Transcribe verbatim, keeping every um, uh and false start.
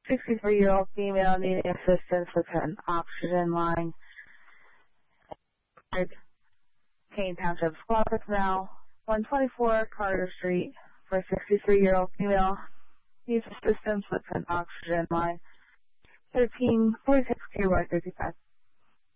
sixty-three-year-old female needing assistance with an oxygen line. Kane Township Squatter Canal, one twenty-four Carter Street, for a sixty-three-year-old female needs assistance with an oxygen line. thirteen forty-six K Y thirty-five.